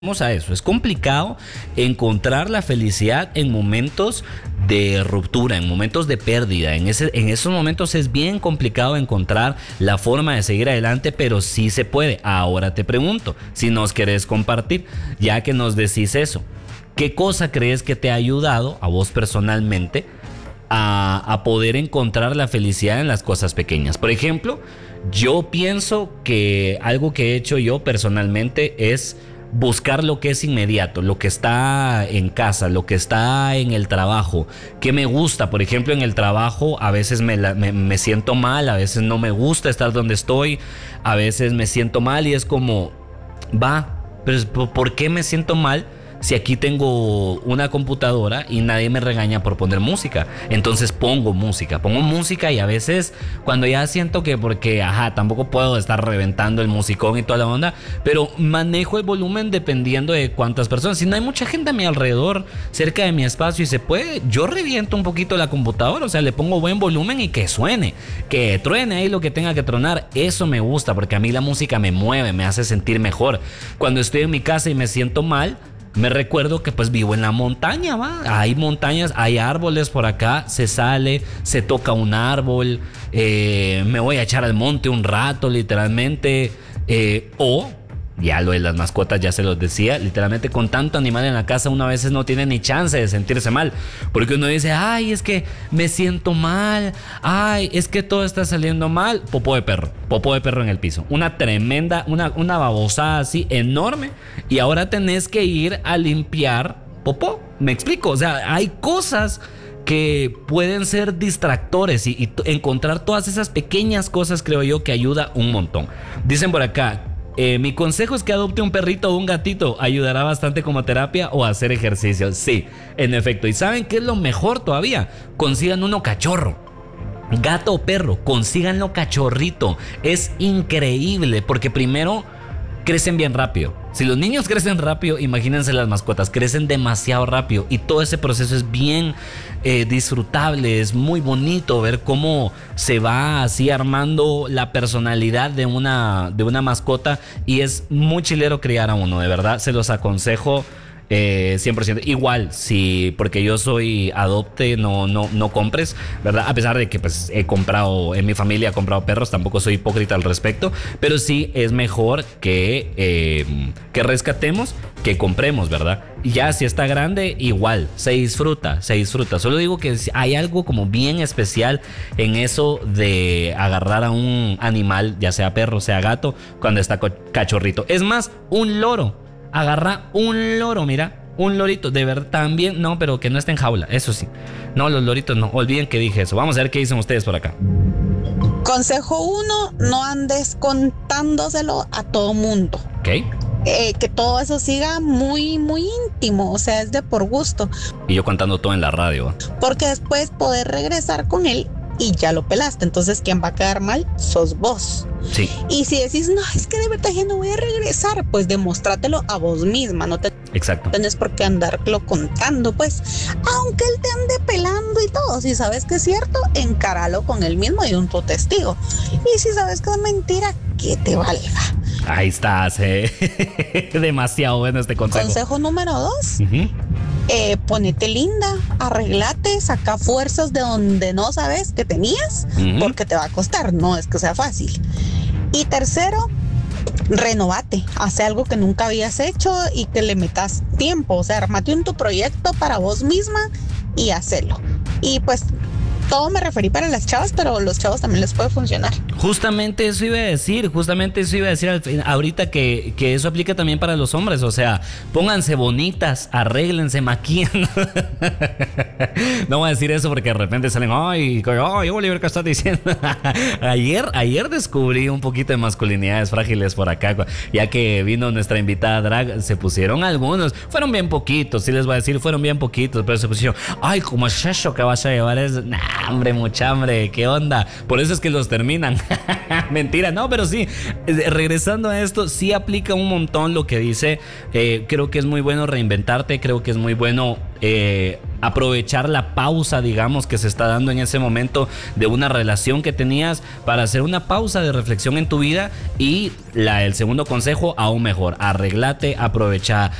Vamos a eso, es complicado encontrar la felicidad en momentos de ruptura, en momentos de pérdida. En esos momentos es bien complicado encontrar la forma de seguir adelante, pero sí se puede. Ahora te pregunto, si nos querés compartir, ya que nos decís eso, ¿qué cosa crees que te ha ayudado a vos personalmente a poder encontrar la felicidad en las cosas pequeñas? Por ejemplo, yo pienso que algo que he hecho yo personalmente es buscar lo que es inmediato, lo que está en casa, lo que está en el trabajo, que me gusta. Por ejemplo, en el trabajo a veces me siento mal, a veces no me gusta estar donde estoy, a veces me siento mal y es como, pero ¿por qué me siento mal? Si aquí tengo una computadora y nadie me regaña por poner música. Entonces pongo música y a veces cuando ya siento que porque, tampoco puedo estar reventando el musicón y toda la onda, pero manejo el volumen dependiendo de cuántas personas. Si no hay mucha gente a mi alrededor, cerca de mi espacio y se puede, yo reviento un poquito la computadora, o sea, le pongo buen volumen y que suene, que truene ahí lo que tenga que tronar. Eso me gusta porque a mí la música me mueve, me hace sentir mejor. Cuando estoy en mi casa y me siento mal, me recuerdo que pues vivo en la montaña, hay montañas, hay árboles por acá, se sale, se toca un árbol, me voy a echar al monte un rato literalmente, o ya lo de las mascotas ya se los decía, literalmente con tanto animal en la casa uno a veces no tiene ni chance de sentirse mal, porque uno dice, es que me siento mal, es que todo está saliendo mal. Popó de perro en el piso, una tremenda, una babosada así enorme, y ahora tenés que ir a limpiar popó. Me explico, o sea, hay cosas que pueden ser distractores y encontrar todas esas pequeñas cosas creo yo que ayuda un montón. Dicen por acá, mi consejo es que adopte un perrito o un gatito, ayudará bastante como terapia o hacer ejercicio. Sí, en efecto. ¿Y saben qué es lo mejor todavía? Consigan uno cachorro, gato o perro, consíganlo cachorrito. Es increíble porque primero crecen bien rápido. Si los niños crecen rápido, imagínense las mascotas, crecen demasiado rápido y todo ese proceso es bien disfrutable, es muy bonito ver cómo se va así armando la personalidad de una mascota, y es muy chilero criar a uno, de verdad, se los aconsejo 100%. Igual, si porque yo soy adopte, no compres, ¿verdad? A pesar de que pues he comprado, en mi familia he comprado perros, tampoco soy hipócrita al respecto, pero sí es mejor que rescatemos que compremos, ¿verdad? Y ya si está grande, igual, se disfruta. Solo digo que hay algo como bien especial en eso de agarrar a un animal, ya sea perro, sea gato, cuando está cachorrito. Es más, un loro. Agarra un loro, mira, un lorito, de verdad, también, no, pero que no esté en jaula, eso sí. No, los loritos no, olviden que dije eso. Vamos a ver qué dicen ustedes por acá. Consejo 1, no andes contándoselo a todo mundo. Ok. Que todo eso siga muy, muy íntimo, o sea, es de por gusto. Y yo contando todo en la radio. Porque después poder regresar con él y ya lo pelaste, entonces ¿quién va a quedar mal? Sos vos. Sí. Y si decís, no, es que de verdad ya no voy a regresar, pues demostrátelo a vos misma, no te tenés por qué andarlo contando, pues, aunque él te ande pelando y todo. Si sabes que es cierto, encáralo con él mismo y un tu testigo. Y si sabes que es mentira, que te valga. Ahí estás, demasiado bueno este consejo. Consejo número 2, ponete linda, arreglate, saca fuerzas de donde no sabes que tenías, porque te va a costar, no es que sea fácil. Y tercero, renovate, hace algo que nunca habías hecho y que le metas tiempo, o sea, armate tu proyecto para vos misma y hacelo. Y pues todo me referí para las chavas, pero los chavos también les puede funcionar. Justamente eso iba a decir ahorita que eso aplica también para los hombres, o sea, pónganse bonitas, arréglense, maquillen. No voy a decir eso porque de repente salen, Oliver, ¿qué estás diciendo? Ayer descubrí un poquito de masculinidades frágiles por acá, ya que vino nuestra invitada drag, se pusieron algunos, fueron bien poquitos, sí les voy a decir, fueron bien poquitos, pero se pusieron, ¿cómo es eso que vas a llevar? Hombre, mucha hambre, ¿qué onda? Por eso es que los terminan. Mentira, no, pero sí, regresando a esto, sí aplica un montón lo que dice. Creo que es muy bueno reinventarte, creo que es muy bueno aprovechar la pausa, digamos, que se está dando en ese momento de una relación que tenías para hacer una pausa de reflexión en tu vida. Y el segundo consejo, aún mejor, arreglate, aprovecha